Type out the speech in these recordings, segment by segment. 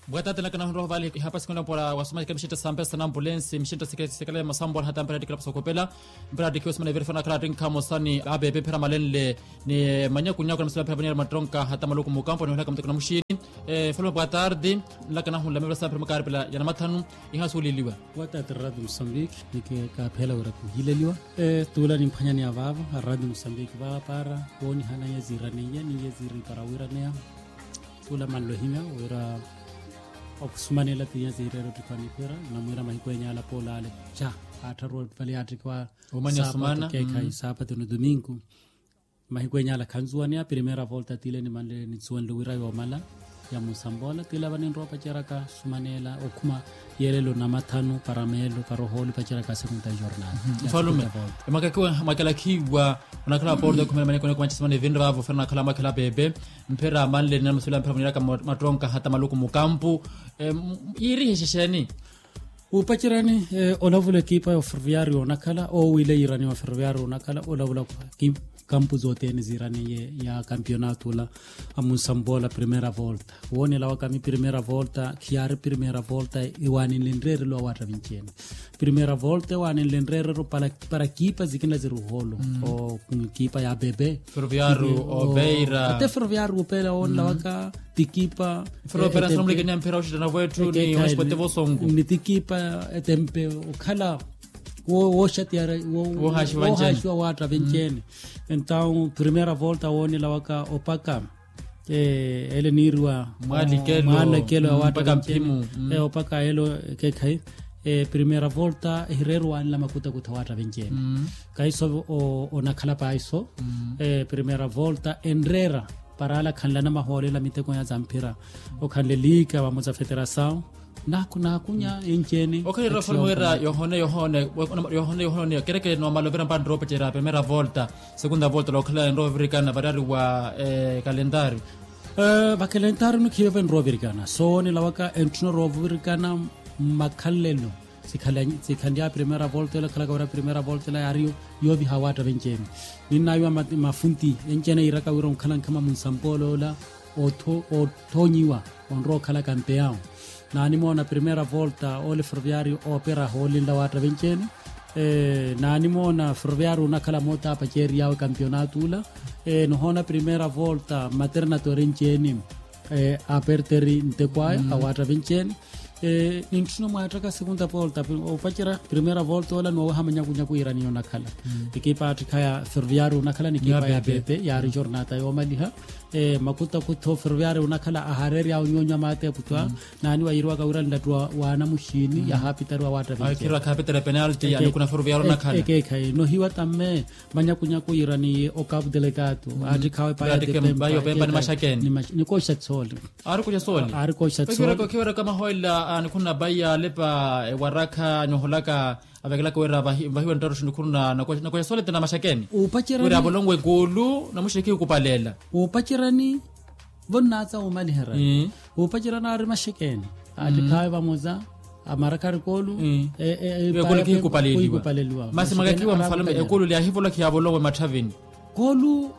Bwatata na kana roho vale hapa sikwenda pora wasoma kemshita sampesa na ambulance mshinta sekele masambo hata mpera dikla pasokopela mpera dikiwa semana verifana kala drink kamo sani abebe pera malenle ni manya kunya kuna msala pera matronka hata maluku mukampo ni haka mtekana mushini follow bwa tardi lakana hulla mebra sapre makarpela yana matanu ihasuliliwa Bwatata Radio Mozambique nike ka phela ora kuhileliwa tula ni mphanya ni avava Radio Mozambique ba para woni hana yazira ni yaziri para wirania tula manlohimya ora okusmanela tinya zirero tukanipera na mwira mahikwenya ala pola ale cha ataro paliatrikwa umanya sumana kai sabato no domingo mahikwenya ala kanzuania primera volta tile ni mande ni tsuanlo wira yo mala ya musambola tila banin ropa charaka sumanela okuma yelelo na matano paramelo paroholi pacharaka segunda jornada falume makakwa makala kiwa unakala pordo kumela maneko kwa chisamane vendra vavo ferna kala makala bebe mpera manle na musula mpera maniraka matronka hata maluku mukampu iri heshesheni upachirani olavula kipa ya ferroviario nakala o wile irani wa ferroviario nakala olavula kipa campo zote ni zirani ya campionato la amusambola primera volta woni la wakami primera volta chiar primera volta iwani lendrere lo wata vincene primera volta wani lendrere ro para kipa zikina ziru holo o kipa ya bebe ferroviario o beira ate ferroviario pela on la waka tikipa ferroviario somle kenya mpera ushita na wetu ni hospite vosongo ni tikipa etempe ukhala wo shatiara wo hashwa wata vincene então primeira volta woni la waka opaka ele nirwa malikelo wata mpimu opaka elo kekai primeira volta hirero an la makuta kutawata vincene kaiso onakhala paiso primeira volta enrera para la khanlana mahole la miteko ya zampira okhanlelika wa moza federação na kunya enjeni okay Rafael Moira yohone kereke no malovera pa drop chera primera volta segunda volta lokhala rovericana varari wa calendario ba calendario no khiwe rovericana so ni lawaka entno rovericana makhallelo sikhandia primera volta la khala primera volta la ario yobi hawata venjeni ninayo mafunti enjene iraka wiro khala kama munsampolo la otonyiwa onro khala campeão na animona primera volta ole ferroviario opera holi la wata vincene na animona ferroviario na kala mota pa cheria o campionato la no hona primera volta materna torenceni aperteri ntekwai a wata vincene nintuno mwataka segunda volta o pachera primera volta ola no hamanya kunya kuirani ona kala ekipa atikaya ferroviario na kala ni kipa ya bebe ya jornada yo maliha makuta kutho ferroviario na kala ahareri au nyonya mate kutwa nani wairwa kaura ndatwa wana mushini ya hapitarwa wata vincene akira kapitera penalty ya kuna ferroviario na kala kai no hiwa tamme manya kunya kuirani o cap delegato atikawe pa ya bayo bemba ni mashakeni ni kocha tsoli ari kocha tsoli kiwera kama hoila nikuna baya lepa waraka nyoholaka avekela kwera vahiwa ntaro shindukuna na kwa sole tena mashakeni upachirani kwera bolongwe golu na mushiki ukupalela upachirani vonatsa umalihera upachirana ari mashakeni atikawe bamoza amarakari kolu ekolu kikupaleliwa masi magakiwa mfalme ekolu lia hivola kiabolongwe mathavini kolu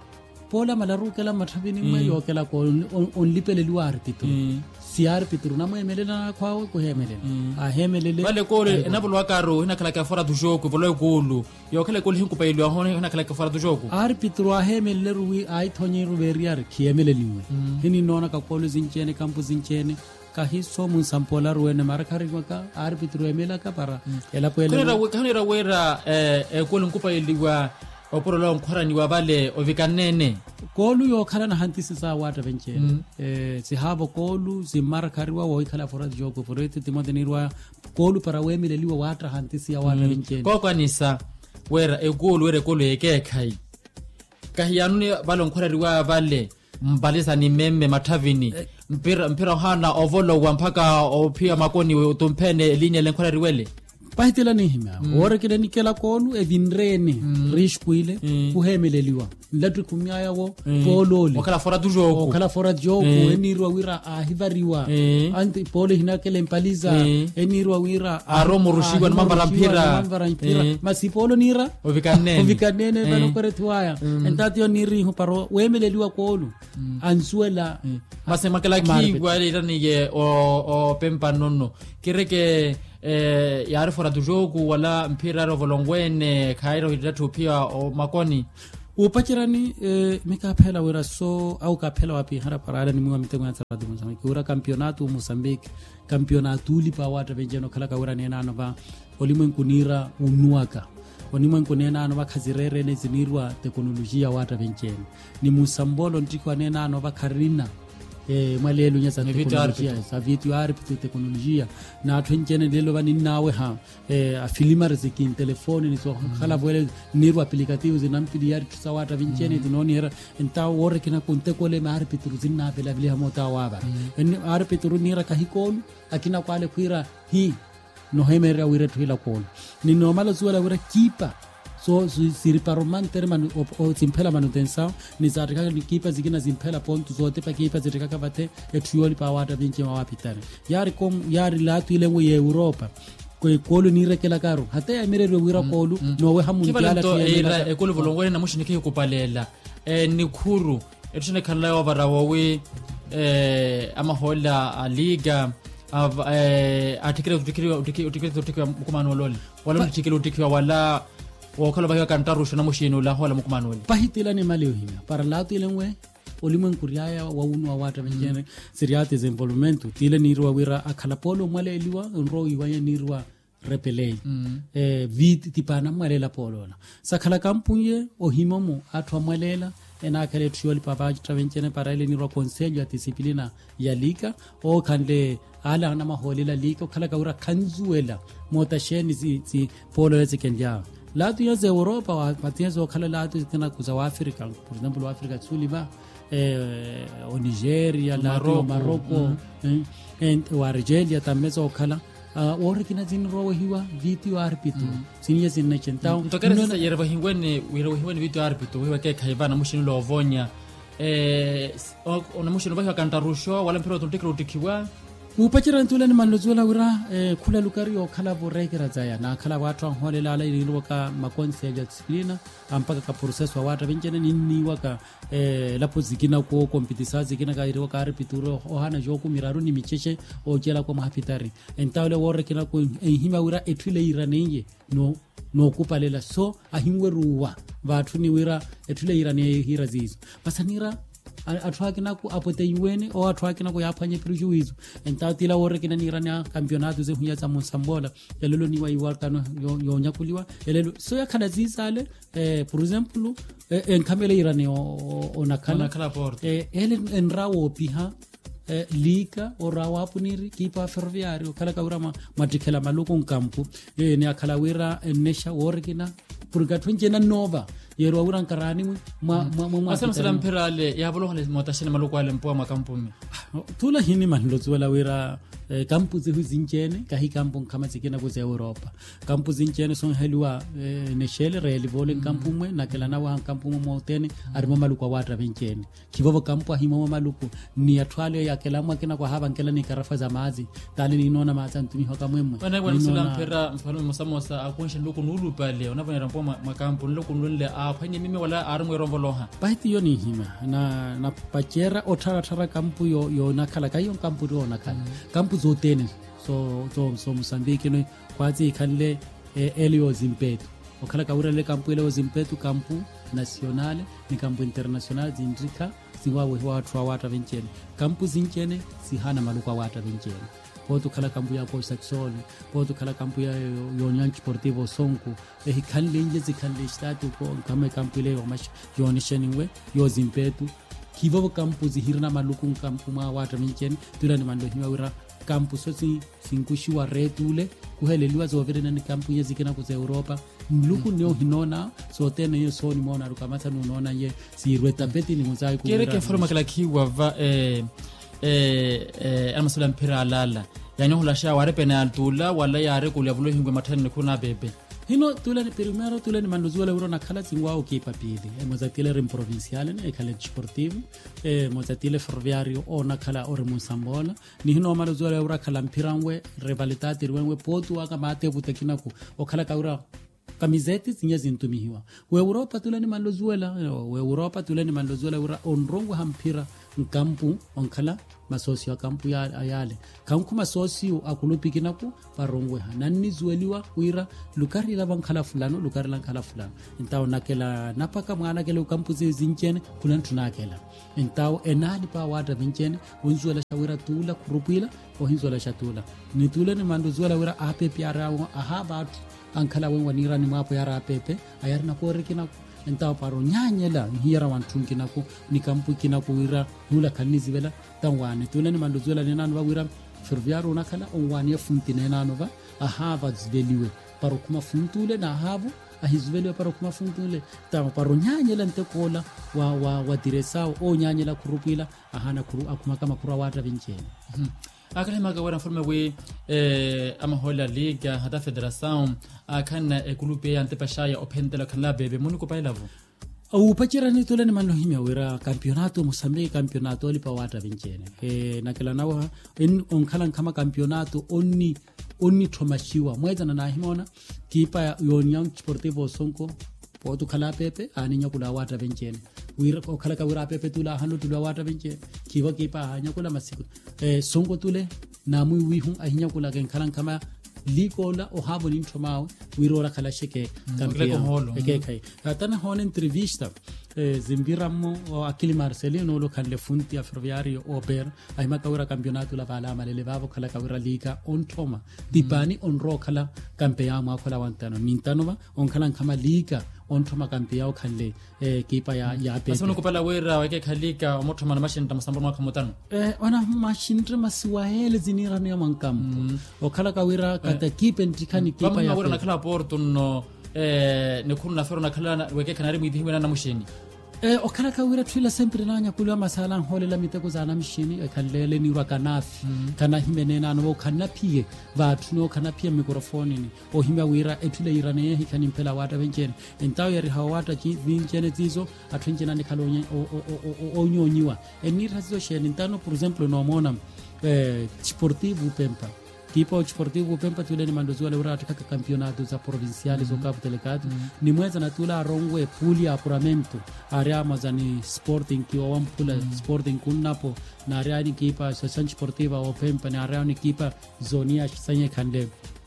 pola malarukela mathavini mwe yokela kolu onlipeleliwa arpito siar pitru na mwemelela kwawe kuhemelela ahemelele vale kole enabulwa karo ina kala ka fora du jogo volo golu yokele kole hinku pailo hone ina kala ka fora du jogo ar pitru ahemelele ruwi ai thonyi ruveriar khiemeleliwe hini nona ka kole zinchene kampu zinchene ka hiso mun sampola ruwene marakari ka ar pitru emela ka para ela pele kanera wera kole nkupa iliwa oporola nkhorani wa vale ovikanene kolu yo khala na hantisi sa wata vencene si habo kolu si marakariwa wo khala fora jogo forete timodenirwa kolu para wemeleliwa wata hantisi ya wata vencene ko kanisa wera ekolu were kolu ekekai kahiyanu valo nkhorariwa vale mbalisa ni meme mathavini mpira hana ovolo wa mpaka opia makoni utumpene linye lenkhorariwele pahitela ni hima ore kile nikela kolu evinrene rishkuile kuhemeleliwa ladri kumyaya wo polole okala fora du jogo enirwa wira ahivariwa anti pole hinakele mpaliza enirwa wira aromo rushigwa mambara mpira masipolo nira ovikanene bano koretwaya entatio niri paro wemeleliwa kolu ansuela masemakela kiwa ile ni ye o pempa nono kireke yari fora dujogu wala mpira ro volongwene khairo hidatu pia o makoni upachirani mika phela wera so au ka phela wapi hara parada ni mwa mitengo ya tsaradu Mozambique ura campeonato Mozambique campeonato lipa wata venjeno khala ka ura nena no ba olimwen kunira unuaka onimwen kunena no ba khazirere ne zinirwa teknolojia wata venjeno ni musambolo ndiko nena no ba kharina malelu nya za teknolojia za vitu arbitu teknolojia na atwenjene lelo bani nawe ha afilima rezikin telefoni ni so khala bole niru applicative zinampidi yari tusawata vinchene dinoni era enta wore kina kunte kole ma arbitu zinna bela bela mota waba en arbitu nira kahikon akina kwale kuira hi no hemera wire tuila kol ni normalo zuela wire kipa so siri paromantere manu o zimpela manutensa ni zatika ni kipa zikina zimpela pontu zote pa kipa zitika kabate etuyoli pa wata vinche mawapitare yari latu ile ngwe Europa ko kolu ni rekela karo hata ya mirero wira kolu no we hamundiala tuela ekolu volongwene na mushinike kupalela ni khuru etshine khanla wa barawe amahola aliga atikire kumano lol wala utikire wala wakala ba ka ntarusha na mushino la hola mukumanoli pahitila ni mali ohima para latu ilenwe olimwen kuriaya wa unu wa wata venjene seriate zinvolvement tile nirwa wira akhala polo mwale eliwa nro iwanye nirwa repelei vit tipana mwale la polo na sakhala kampunye ohimomo atwa mwalela ena kale trioli papa travenchene para ile nirwa consejo ya disciplina ya liga o kande ala na maholela liga khala kaura kanzuela motasheni zi polo lezikendia latu ya Europa watienzo khala latu tena kuza Afrika for example Afrika Tsuliba o Nigeria latu Morocco wa Algeria tamezo khala wore kina zinro hiwa vitu arbitu sinia zinachentao mtokere sasa yereva hingwene vitu arbitu hiwa ke khaibana mushini lo vonya ona mushini ba kantarusho wala mpiro tuntikira utikiwa upachira ntula ni manlozola ura khula lukari o khala borekera zaya na khala watu holela ala ilo ka makonse ya disciplina ampaka ka process wa watu venjene ni waka lapo zikina ko competition zikina ka iro ka repituro o hana joku miraru ni micheche o jela kwa mahapitari entawle wore kina ko hima ura etwile iranenge no kupalela so ahingwe ruwa watu ni wira etwile irane hira zizo basanira atwakina ku apote yuene o atwakina ku yaphanye prijuizo entatila wore kina nirana campeonato ze hunya za Mosambola elelo ni wa iwakano yonyakuliwa elelo so yakhala zisale for example enkamele irane onakhala ele enrawo piha lika orawa puniri kipa ferroviario kala kaurama matikela maluko nkampu ni akhala wira nesha wore kina purgatunje na nova yero uran karani asam salam pirale ya bolo hale motashina maluko ale mpoa makampuni tula hini manlozo wala wira campus zinjene kahi kampung kama zikina kuze Europa campus zinjene son helwa neshele reli volen kampumwe na kala na wa kampumwe motene arimo maluko wata vinjene kibobo kampu ahimo maluko ni atwale ya kala mwa kina kwa haba nkela ni karafa za mazi tali ni nona mazantumi hoka mwemwe wana kwa salam pira mfano musamosa akunsha luko nulu pale unafanya rampo makampu luko nule afanye mimi wala arimo romboloha bahiti yoni hima na pachera otara kampu yo nakala kayo kampu do nakala kampu zotene so Mozambique no kwazi khanle elio zimpetu okhala kaura le kampu elio zimpetu kampu nationale ni kampu international zindrika siwawe watu wata venchene kampu zinchene sihana maluka wata venchene poto khala kampu ya Costa Saxon poto khala kampu ya Union Sportivo Sonko khanle nje zikhanle statu ko kama kampu ile yomash yonisheningwe yo zimpetu kivovo kampu zihirna maluku kampu ma wata venchene tulani mando hiwa kampu sosi sinkushiwa retule kuheleliwa zoverena ni kampu yezikina kuze Europa mluku nyo hinona so tena yo so ni mona rukamata nunona ye sirwe tapeti ni muzai ku kereke forma kala kiwa va amasala mpira alala yanyo hulasha ware penal tula wala yare kula vulo hingwe matani kuna bebe hino tula ni primero tula ni manduzuela uro na kala zingwa o kipa pili mozatile rim provinciale e kala sportivo mozatile ferroviario o na kala o Mosambola ni hino manduzuela uro kala mpirangwe rivalitati rwenwe potu aka mate butekina ku o kala kaura kamizeti zinye zintumihiwa we Europa tula ni manduzuela ura onrongo hampira nkampu onkhala masosi ya kampu ya ayale kanku masosi akulupi kinaku parongwe nanni zueliwa wira lukari la bankhala fulano lukari la khala fulano intaw nakela napaka mwana kele kampu zinchene kulan tunakela intaw enali pa wata vinchene unzuela shawira tula kurupila o hinzola shatula ni tula ni mandu zuela wira ape piara aha batu ankhala wenwa nirani mapo yara apepe ayarna kore kinaku entaw paro nyanyela hira wantun kinaku ni kampu kinaku wira nula kalnizi vela tangwane tulani mandu zuela ni nanu wira ferviaro nakala onwani funtine nanu va ahava zveliwe paro kuma funtule na havu ahizveliwe paro kuma funtule taw paro nyanyela ntekola wa diresao o nyanyela kurupila ahana kuru akuma kama kura wata vincheni akale magawara forme we amahola liga hata federação akana ekulupe antepashaya opendela kala bebe muniko pailavo au pachira ni tole ni malohimia wira campeonato Mozambique campeonato lipa wata vinchene nakela nawa in onkhala kama campeonato onni thomashiwa mweza na himona kipa União Desportivo Sonko potu khala pepe aninya kula wata vinchene wira khala ka wira pepe tula hanu tula wata vinchene kipa hanya kula masiku Sonko tule namu wihu ahinya kula kenkhala kama likola o habo ni thomao wirora khala sheke campeão kai atana hon entrevista zimbiramo o Akili Marcelino lo khalle funti a Ferroviario Oper ay makawira campeonato la bala malele babo khala kawira liga on thoma dipani on ro khala campeão ma khala wantano mintanova on khala kama liga on thoma campeão khalle kipa ya pe asono kupala wira wake khalika mo thoma na machine tamasambona wa kamotano ona machine masiwahele zinira ne mankampo o khala kawira kata kipe ntikani kipa ya wira na khala porto no ne kunna ferona khala wake kanari mwidhiwe na mushini okhala kawira twila sempre nanya kulwa masala holela miteko zana mshini ekhalele ni wakanafi kana himenena no kanapiye vathu no kanapiye microphone ni o himya wira etule irane hikani mpela wata venchene entawo yari hawata chi vinchene zizo athenjena ne khalonye o nyonyiwa enira zizo shene ntano por exemple no mona Desportivo Pempa kipa Desportivo Pempa tule ni mandozi wale ura atakaka campeonato za provinciali zo Cabo Delegado ni mweza na tula rongwe puli ya apuramento area mazani Sporting kiwa wampula Sporting kunnapo na area ni kipa Associação Desportiva o Pempa na area ni kipa zonia sanye kande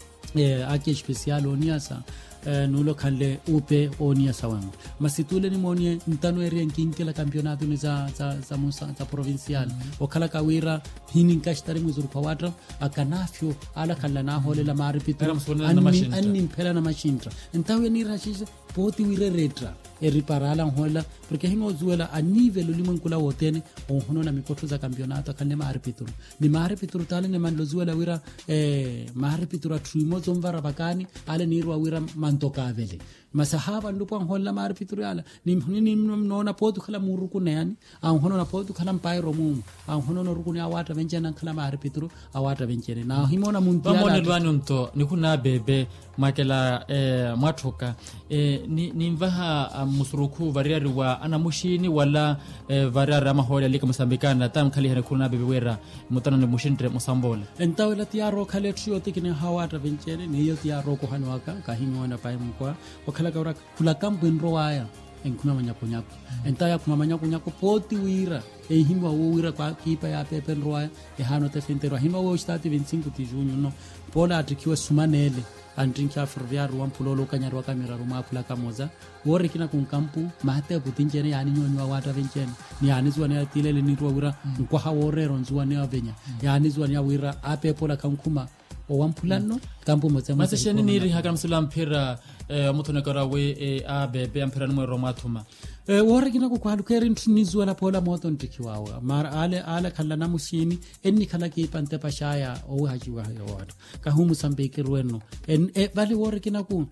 ake especial oniasa nulo khalle upe onia sawangu masitule ni monie ntano area nkinkela campeonato ni za provincial o khala kawira hinin kashtari muzuru pawatra akanafyo ala khalla na holela maripito anni mpela na machintra ntawe ni rashize poti wire retra eriparala hola porque himo zuela a nível limon kula wotene on hono na mikoto za campeonato kanne maripito ni maripito tale ne mando zuela wira maripito truimo zomvara bakani ale nirwa wira mantoka vele masahaba ndupo hola maripito ala ni nona potu khala muruku nani an hono na potu khala mpairo mum an hono no rukuni awata venjena khala maripito awata venjene na himo na muntiala bamone lwani mto nikuna bebe makela mathoka ni mvaha musuruku variari wa ana mushini wala variari amahola lika Mosambikana tam khali hana kuna bebe wera mutana ne mushintre Mosambola entawela tiaro khale trio tikine hawata venchene ni yo tiaro ko hanwaka kahingona pai mkwa wakhala kawra kula kampo nroaya enkuma manyakonyako entaya kuma manyakonyako poti wira himwa wira kwa kipa ya pepe nroaya hano te fintero himwa wo stati 25 de junho no pola atikiwa sumanele andrinka Ferroviario wampulolo kanyarwa kamera ruma kula kamoza wore kina kunkampu mate butinjene yani nyonywa wata venchene ni yani zwane ya tilele ni wira kwa haworero nzwane ya venya yani zwane ya wira ape pola kankuma o wampulano kampu moza masasheni niri hakam sulam phira mutone karawe abebe ampira no Roma thuma wore kina ko kwalukeri ntunizo la pola moto ntikiwawa mar ale khala na musini enni khala ki pante pashaya o hajiwa yawata ka humu Mozambique rueno bali wore kina ku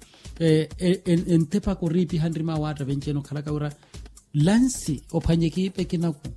entepa ko ripi handri ma wata vencheno khala ka ura lansi ophanyeki pe kina ku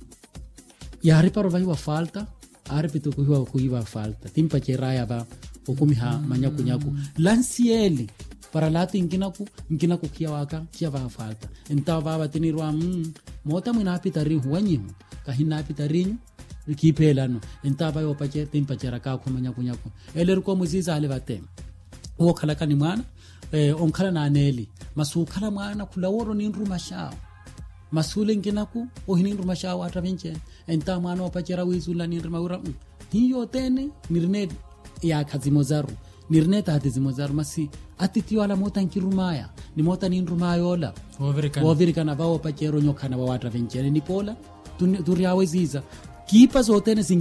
yari paro vai wa falta arbitro kuiwa falta timpa cheraya ba okumiha manyakunyaku lansieli para latu inkinaku kia va falta enta baba tinirwa mota mwina pitari huanyimu kahina pitari kipelano enta ba opache timpa cheraka ku manyakunyaku elerko muziza ale batem o khala kani mwana onkhala na aneli masukhala mwana kulaworo ni nruma shao masule nginaku o hinin ruma sha wata benche enta mano pachera wizula ni ruma ura hiyo tene nirne ya kazimozaru nirne ta hazimozaru masi atiti wala mota nkirumaya ni mota ni rumayola wovirikana bao pachero nyokana wata benche ni pola turiaweziza kipa zote